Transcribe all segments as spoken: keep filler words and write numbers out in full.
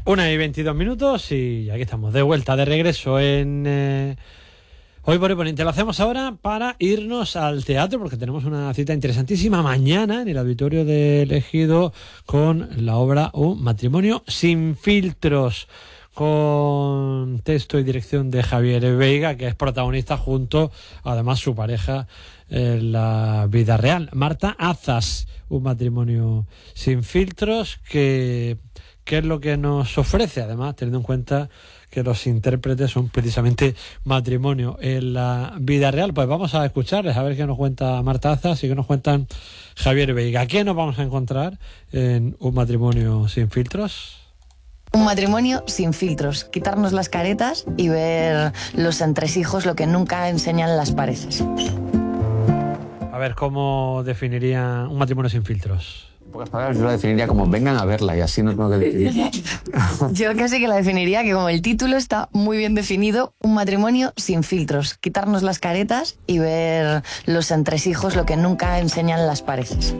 Una y veintidós minutos y aquí estamos, de vuelta, de regreso en eh, Hoy por Hoy Poniente. Lo hacemos ahora para irnos al teatro, porque tenemos una cita interesantísima mañana en el Auditorio de Ejido con la obra Un matrimonio sin filtros, con texto y dirección de Javier Veiga, que es protagonista junto, además, su pareja en la vida real, Marta Azas. Un matrimonio sin filtros, que... ¿Qué es lo que nos ofrece? Además, teniendo en cuenta que los intérpretes son precisamente matrimonio en la vida real. Pues vamos a escucharles, a ver qué nos cuenta Marta Azas y qué nos cuentan Javier Veiga. ¿Qué nos vamos a encontrar en Un matrimonio sin filtros? Un matrimonio sin filtros, quitarnos las caretas y ver los entresijos, lo que nunca enseñan las paredes. A ver, ¿cómo definiría un matrimonio sin filtros? En pocas palabras, yo la definiría como vengan a verla y así no tengo que decidir. Yo casi que la definiría que, como el título está muy bien definido, un matrimonio sin filtros, quitarnos las caretas y ver los entresijos, lo que nunca enseñan las paredes.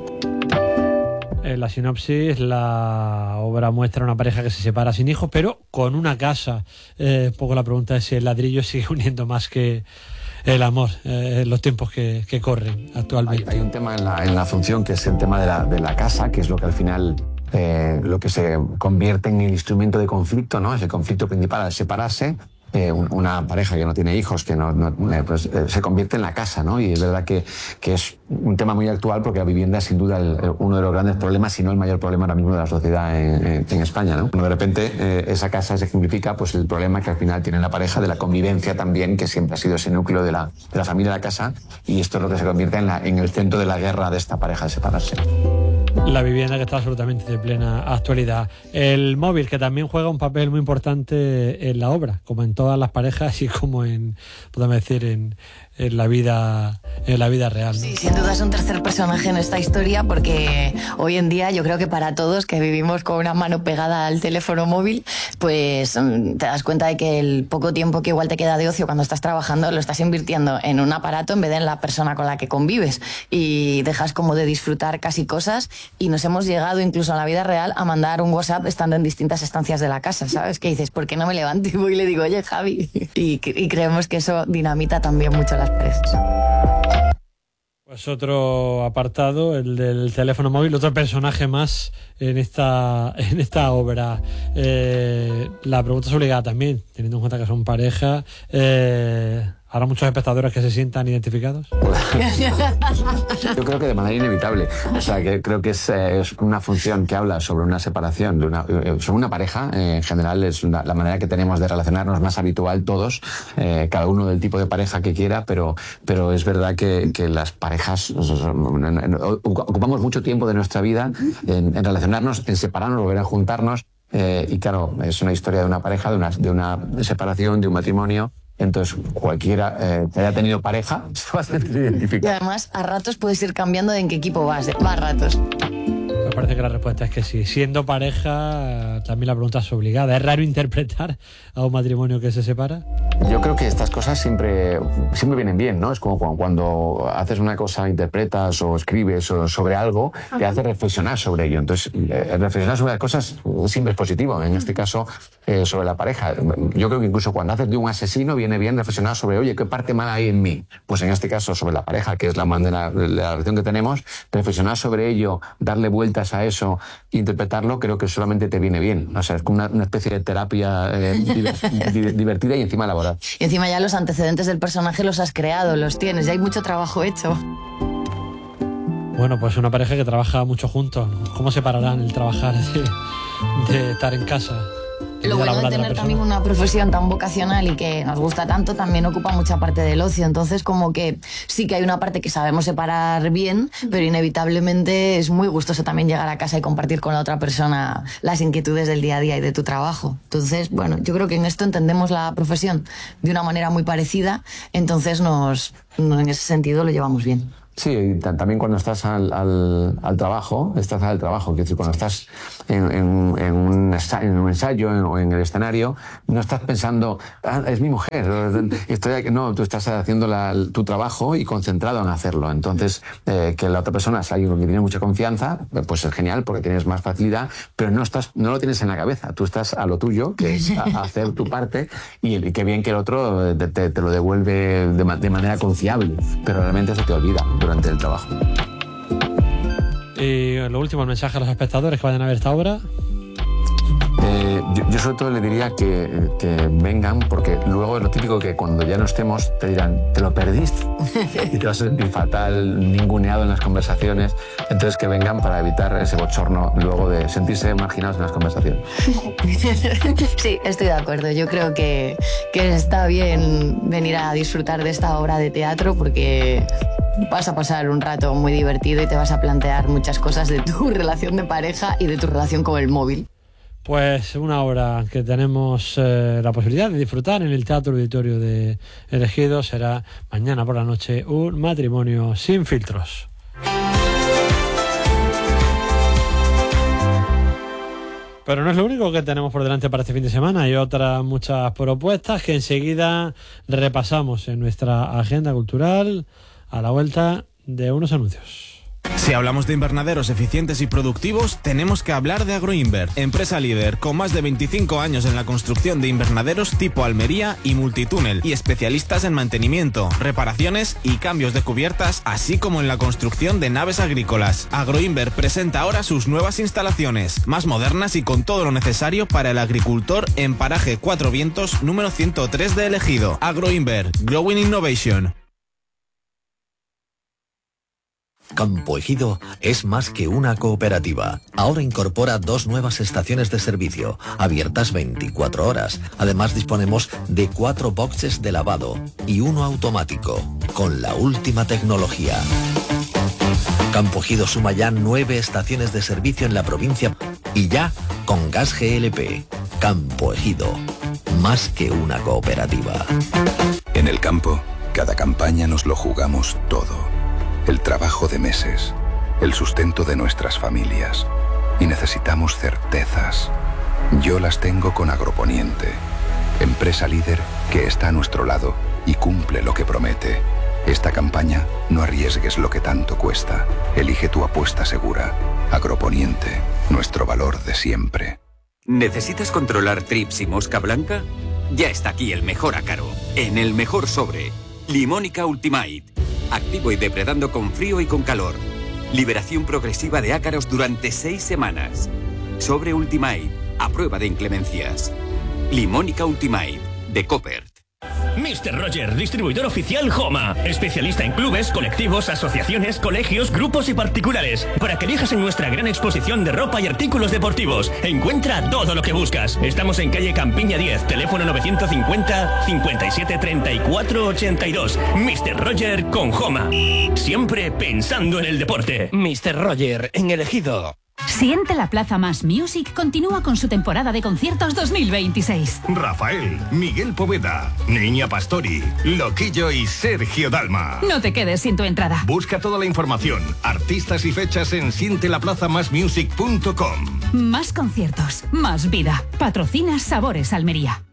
En la sinopsis, la obra muestra una pareja que se separa sin hijos, pero con una casa. Eh, un poco la pregunta es si el ladrillo sigue uniendo más que el amor eh, en los tiempos que, que corren actualmente. Hay, hay un tema en la, en la función que es el tema de la, de la casa, que es lo que al final eh, lo que se convierte en el instrumento de conflicto, ¿no? Es el conflicto principal al separarse. Eh, una pareja que no tiene hijos, que no, no eh, pues, eh, se convierte en la casa, ¿no? Y es verdad que, que es un tema muy actual, porque la vivienda es sin duda el, el, uno de los grandes problemas, si no el mayor problema ahora mismo de la sociedad en, en España, ¿no? Cuando de repente eh, esa casa se ejemplifica, pues el problema que al final tiene la pareja, de la convivencia también, que siempre ha sido ese núcleo de la, de la familia de la casa, y esto es lo que se convierte en, la, en el centro de la guerra de esta pareja de separarse. La vivienda, que está absolutamente de plena actualidad. El móvil, que también juega un papel muy importante en la obra, como en todas las parejas y como en, podemos decir, en, en la vida en la vida real, ¿no? Sí, sin duda es un tercer personaje en esta historia, porque hoy en día yo creo que para todos que vivimos con una mano pegada al teléfono móvil, pues te das cuenta de que el poco tiempo que igual te queda de ocio cuando estás trabajando lo estás invirtiendo en un aparato en vez de en la persona con la que convives, y dejas como de disfrutar casi cosas. Y nos hemos llegado incluso en la vida real a mandar un WhatsApp estando en distintas estancias de la casa, ¿sabes? Que dices, ¿por qué no me levanto y voy y le digo, oye, Javi? Y, y creemos que eso dinamita también mucho las parejas. Pues otro apartado, el del teléfono móvil, otro personaje más en esta en esta obra. Eh, la pregunta es obligada también, teniendo en cuenta que son pareja. Eh, ¿Habrá muchos espectadores que se sientan identificados? Yo creo que de manera inevitable. O sea, que creo que es, eh, es una función que habla sobre una separación, de una, sobre una pareja. Eh, en general es una, la manera que tenemos de relacionarnos más habitual todos, eh, cada uno del tipo de pareja que quiera, pero, pero es verdad que, que las parejas ocupamos mucho tiempo de nuestra vida en, en relacionarnos, en separarnos, volver a juntarnos. Eh, y claro, es una historia de una pareja, de una, de una separación, de un matrimonio. Entonces, cualquiera eh, que haya tenido pareja se va a sentir identificado. Y además, a ratos puedes ir cambiando de en qué equipo vas, va a ratos. Me parece que la respuesta es que sí. Siendo pareja, también la pregunta es obligada. ¿Es raro interpretar a un matrimonio que se separa? Yo creo que estas cosas siempre, siempre vienen bien, ¿no? Es como cuando, cuando haces una cosa, interpretas o escribes o sobre algo, te hace reflexionar sobre ello. Entonces, eh, reflexionar sobre las cosas siempre es positivo. En este caso, eh, sobre la pareja. Yo creo que incluso cuando haces de un asesino, viene bien reflexionar sobre, oye, ¿qué parte mala hay en mí? Pues en este caso, sobre la pareja, que es la manera, la relación que tenemos, reflexionar sobre ello, darle vueltas a eso, interpretarlo, creo que solamente te viene bien. O sea, es como una, una especie de terapia eh, divertida y encima laboral. Y encima ya los antecedentes del personaje los has creado, los tienes, ya hay mucho trabajo hecho. Bueno, pues una pareja que trabaja mucho juntos. ¿Cómo separarán el trabajar de, de estar en casa? Lo bueno de tener también una profesión tan vocacional y que nos gusta tanto, también ocupa mucha parte del ocio. Entonces, como que sí que hay una parte que sabemos separar bien, pero inevitablemente es muy gustoso también llegar a casa y compartir con la otra persona las inquietudes del día a día y de tu trabajo. Entonces, bueno, yo creo que en esto entendemos la profesión de una manera muy parecida, entonces nos, en ese sentido lo llevamos bien. Sí, y también cuando estás al, al, al trabajo, estás al trabajo, quiero decir, cuando estás en, en, en, un, en un ensayo o en, en el escenario, no estás pensando, ah, es mi mujer, estoy aquí. No, tú estás haciendo la, tu trabajo y concentrado en hacerlo. Entonces, eh, que la otra persona sea alguien con quien tienes mucha confianza, pues es genial porque tienes más facilidad, pero no estás, no lo tienes en la cabeza. Tú estás a lo tuyo, que es a, a hacer tu parte, y, y qué bien que el otro te, te, te lo devuelve de, de manera confiable, pero realmente se te olvida durante el trabajo. Y lo último, el mensaje a los espectadores que vayan a ver esta obra. Eh, yo, yo sobre todo le diría que, que vengan, porque luego es lo típico que cuando ya no estemos te dirán, te lo perdiste y te vas a sentir fatal, ninguneado en las conversaciones. Entonces que vengan para evitar ese bochorno luego de sentirse marginados en las conversaciones. Sí, estoy de acuerdo. Yo creo que, que está bien venir a disfrutar de esta obra de teatro porque vas a pasar un rato muy divertido y te vas a plantear muchas cosas de tu relación de pareja y de tu relación con el móvil. Pues una obra que tenemos eh, la posibilidad de disfrutar en el Teatro Auditorio de El Ejido será mañana por la noche, Un matrimonio sin filtros. Pero no es lo único que tenemos por delante para este fin de semana. Hay otras muchas propuestas que enseguida repasamos en nuestra agenda cultural a la vuelta de unos anuncios. Si hablamos de invernaderos eficientes y productivos, tenemos que hablar de Agroinver, empresa líder con más de veinticinco años en la construcción de invernaderos tipo Almería y multitúnel y especialistas en mantenimiento, reparaciones y cambios de cubiertas, así como en la construcción de naves agrícolas. Agroinver presenta ahora sus nuevas instalaciones, más modernas y con todo lo necesario para el agricultor en Paraje Cuatro Vientos número ciento tres de El Ejido. Agroinver, Growing Innovation. Campo Ejido es más que una cooperativa. Ahora incorpora dos nuevas estaciones de servicio, abiertas veinticuatro horas. Además disponemos de cuatro boxes de lavado y uno automático, con la última tecnología. Campo Ejido suma ya nueve estaciones de servicio en la provincia y ya con gas G L P. Campo Ejido, más que una cooperativa. En el campo, cada campaña nos lo jugamos todo. El trabajo de meses, el sustento de nuestras familias. Y necesitamos certezas. Yo las tengo con Agroponiente, empresa líder que está a nuestro lado y cumple lo que promete. Esta campaña, no arriesgues lo que tanto cuesta. Elige tu apuesta segura. Agroponiente, nuestro valor de siempre. ¿Necesitas controlar trips y mosca blanca? Ya está aquí el mejor ácaro, en el mejor sobre. Limónica Ultimate. Activo y depredando con frío y con calor. Liberación progresiva de ácaros durante seis semanas. Sobre Ultimate, a prueba de inclemencias. Limónica Ultimate, de Copert. mister Roger, distribuidor oficial Homa. Especialista en clubes, colectivos, asociaciones, colegios, grupos y particulares. Para que elijas en nuestra gran exposición de ropa y artículos deportivos. Encuentra todo lo que buscas. Estamos en calle Campiña diez, teléfono novecientos cincuenta, cincuenta y siete, treinta y cuatro, ochenta y dos. mister Roger con Homa. Siempre pensando en el deporte. mister Roger, en El Ejido. Siente la Plaza Más Music continúa con su temporada de conciertos dos mil veintiséis. Rafael, Miguel Poveda, Niña Pastori, Loquillo y Sergio Dalma. No te quedes sin tu entrada. Busca toda la información, artistas y fechas en siente la plaza más music punto com. Más conciertos, más vida. Patrocina Sabores Almería.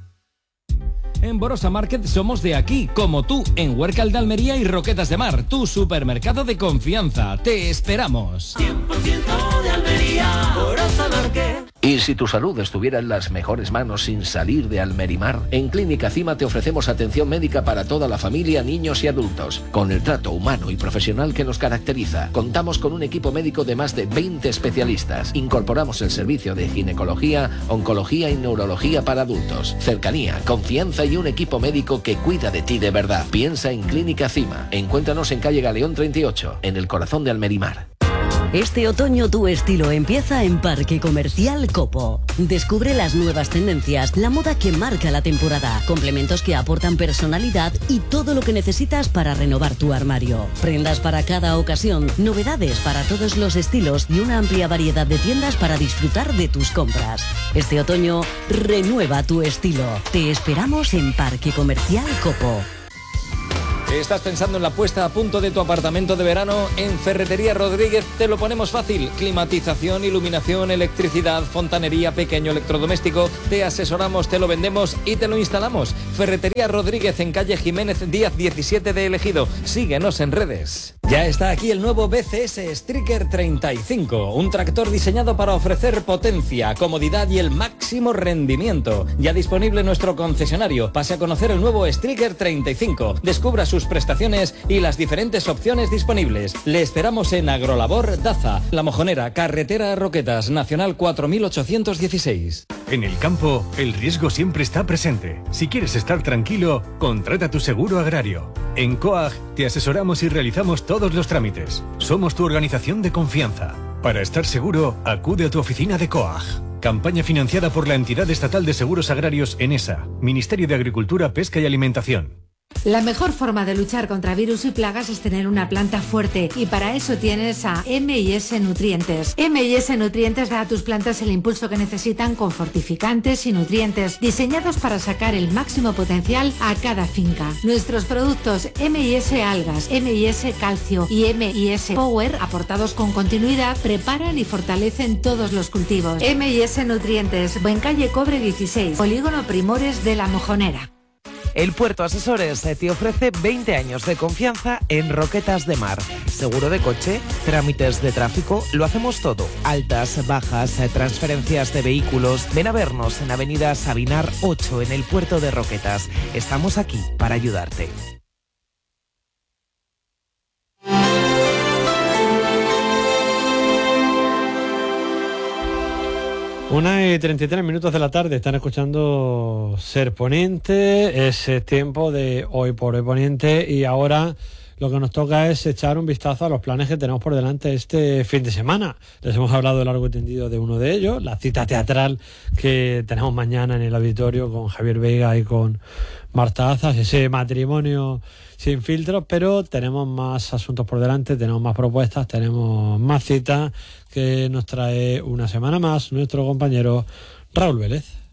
En Borosa Market somos de aquí, como tú, en Huércal de Almería y Roquetas de Mar, tu supermercado de confianza. Te esperamos. cien por ciento de Almería, Borosa Market. Y si tu salud estuviera en las mejores manos sin salir de Almerimar, en Clínica Cima te ofrecemos atención médica para toda la familia, niños y adultos. Con el trato humano y profesional que nos caracteriza, contamos con un equipo médico de más de veinte especialistas. Incorporamos el servicio de ginecología, oncología y neurología para adultos. Cercanía, confianza y un equipo médico que cuida de ti de verdad. Piensa en Clínica Cima. Encuéntranos en calle Galeón treinta y ocho, en el corazón de Almerimar. Este otoño tu estilo empieza en Parque Comercial Copo. Descubre las nuevas tendencias, la moda que marca la temporada, complementos que aportan personalidad y todo lo que necesitas para renovar tu armario. Prendas para cada ocasión, novedades para todos los estilos y una amplia variedad de tiendas para disfrutar de tus compras. Este otoño, renueva tu estilo. Te esperamos en Parque Comercial Copo. ¿Estás pensando en la puesta a punto de tu apartamento de verano? En Ferretería Rodríguez te lo ponemos fácil. Climatización, iluminación, electricidad, fontanería, pequeño electrodoméstico. Te asesoramos, te lo vendemos y te lo instalamos. Ferretería Rodríguez en calle Jiménez Díaz diecisiete de Ejido. Síguenos en redes. Ya está aquí el nuevo B C S Striker treinta y cinco, un tractor diseñado para ofrecer potencia, comodidad y el máximo rendimiento. Ya disponible en nuestro concesionario. Pase a conocer el nuevo Striker treinta y cinco. Descubra sus prestaciones y las diferentes opciones disponibles. Le esperamos en Agrolabor Daza, La Mojonera, Carretera Roquetas, Nacional cuatro mil ochocientos dieciséis. En el campo, el riesgo siempre está presente. Si quieres estar tranquilo, contrata tu seguro agrario. En COAG te asesoramos y realizamos todos los trámites. Somos tu organización de confianza. Para estar seguro, acude a tu oficina de COAG. Campaña financiada por la Entidad Estatal de Seguros Agrarios ENESA, Ministerio de Agricultura, Pesca y Alimentación. La mejor forma de luchar contra virus y plagas es tener una planta fuerte, y para eso tienes a M y S Nutrientes. M y S Nutrientes da a tus plantas el impulso que necesitan con fortificantes y nutrientes diseñados para sacar el máximo potencial a cada finca. Nuestros productos M y S Algas, M y S Calcio y M y S Power, aportados con continuidad, preparan y fortalecen todos los cultivos. M y S Nutrientes, Buencalle Cobre dieciséis, Polígono Primores de La Mojonera. El Puerto Asesores te ofrece veinte años de confianza en Roquetas de Mar. Seguro de coche, trámites de tráfico, lo hacemos todo. Altas, bajas, transferencias de vehículos. Ven a vernos en Avenida Sabinar ocho en el Puerto de Roquetas. Estamos aquí para ayudarte. Una y treinta y tres minutos de la tarde, están escuchando Ser Poniente, es tiempo de Hoy por Hoy Poniente, y ahora lo que nos toca es echar un vistazo a los planes que tenemos por delante este fin de semana. Les hemos hablado largo y tendido de uno de ellos, la cita teatral que tenemos mañana en el auditorio con Javier Vega y con Marta Azas, ese matrimonio sin filtros, pero tenemos más asuntos por delante, tenemos más propuestas, tenemos más citas que nos trae una semana más nuestro compañero Raúl Vélez.